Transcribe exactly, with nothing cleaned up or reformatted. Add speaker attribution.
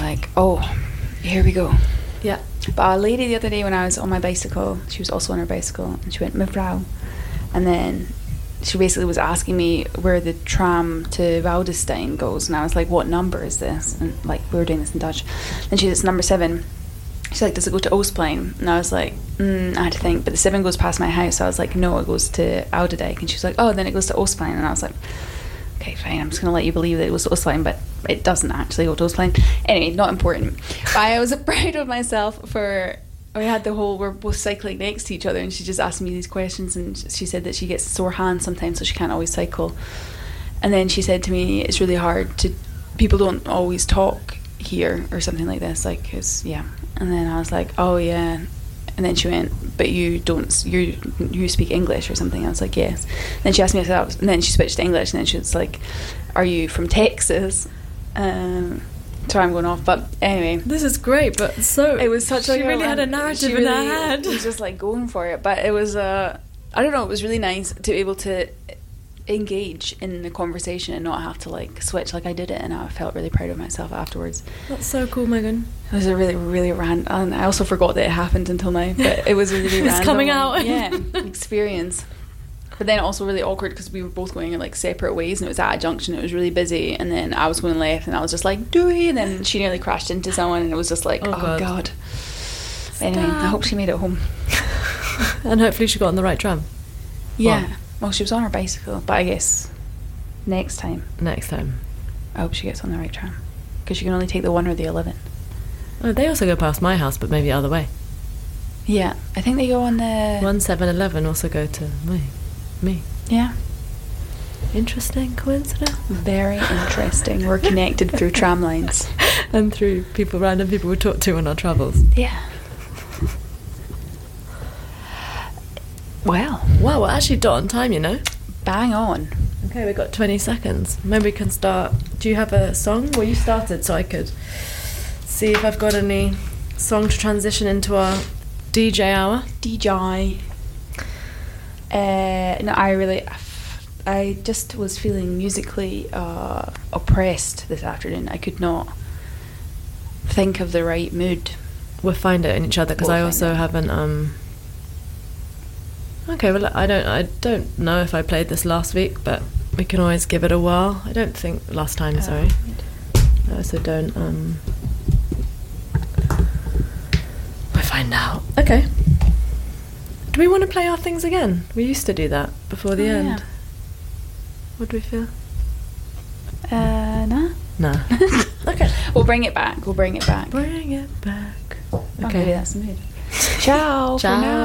Speaker 1: like, oh, here we go.
Speaker 2: Yeah.
Speaker 1: But a lady the other day when I was on my bicycle, she was also on her bicycle, and she went, Mevrouw. And then she basically was asking me where the tram to Waldestein goes, and I was like, what number is this? And like, we were doing this in Dutch. And she said, it's number seven. She's like, does it go to Oostplein? And I was like, mm, I had to think, but the seven goes past my house. So I was like, no, it goes to Oudendijk. And she was like, oh, then it goes to Oostplein. And I was like, okay, fine, I'm just going to let you believe that it was to Oostplein, but it doesn't actually go to Oostplein. Anyway, not important. But I was proud of myself for, we had the whole, we're both cycling next to each other, and she just asked me these questions, and she said that she gets sore hands sometimes, so she can't always cycle. And then she said to me, it's really hard to, people don't always talk here, or something like this, like, it's, yeah. And then I was like, oh yeah. And then she went, but you don't, you you speak English or something? I was like, yes. And then she asked me if that was, and then she switched to English, and then she was like, are you from Texas? Um, sorry, I'm going off, but anyway.
Speaker 2: This is great, but so...
Speaker 1: It was such
Speaker 2: she
Speaker 1: like
Speaker 2: really
Speaker 1: a,
Speaker 2: had a narrative
Speaker 1: really,
Speaker 2: in her head.
Speaker 1: It was just like going for it, but it was, uh, I don't know, it was really nice to be able to engage in the conversation and not have to like switch. Like I did it, and I felt really proud of myself afterwards.
Speaker 2: That's so cool, Megan.
Speaker 1: It was a really, really random, and I also forgot that it happened until now, but it was a really
Speaker 2: it's
Speaker 1: random
Speaker 2: coming out.
Speaker 1: yeah, experience. But then also really awkward because we were both going in like separate ways, and it was at a junction, it was really busy, and then I was going left, and I was just like, dooey, and then she nearly crashed into someone, and it was just like, oh, oh god, god. Anyway, I hope she made it home.
Speaker 2: And hopefully she got on the right tram.
Speaker 1: Yeah.
Speaker 2: Well,
Speaker 1: well, she was on her bicycle, but I guess next time
Speaker 2: next time
Speaker 1: I hope she gets on the right tram, because you can only take the one or the eleven.
Speaker 2: Oh, they also go past my house, but maybe the other way.
Speaker 1: Yeah, I think they go on the
Speaker 2: one seven eleven also go to me me
Speaker 1: yeah.
Speaker 2: Interesting coincidence.
Speaker 1: Very interesting. We're connected through tram lines
Speaker 2: and through people, random people we talk to on our travels.
Speaker 1: Yeah. Wow.
Speaker 2: Wow, we're actually dot on time, you know.
Speaker 1: Bang on.
Speaker 2: Okay, we've got twenty seconds. Maybe we can start. Do you have a song? Well, you started, so I could see if I've got any song to transition into our D J hour.
Speaker 1: D J. Uh, no, I really, I just was feeling musically uh, oppressed this afternoon. I could not think of the right mood.
Speaker 2: We'll find it in each other, because we'll I also it. haven't. Um, okay, well, I don't, I don't know if I played this last week, but we can always give it a whirl. I don't think last time. Uh, sorry, I also don't. Um, we'll find out. Okay. Do we want to play our things again? We used to do that before the oh, end. Yeah. What do we feel?
Speaker 1: Uh, nah.
Speaker 2: Nah.
Speaker 1: Okay. We'll bring it back. We'll bring it back.
Speaker 2: Bring it back.
Speaker 1: Okay. Oh, maybe that's the mood.
Speaker 2: Ciao.
Speaker 1: Ciao. For now.